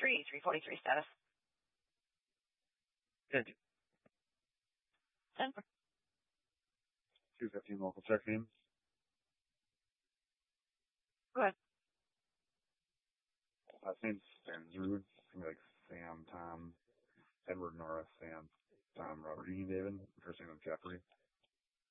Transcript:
343 status. Good. 10. 215 local check name. Go ahead. Last name's Sanzrud. Like Sam, Tom, Edward, Nora, Sam, Tom, Robert, Dean, David. First name is Jeffrey.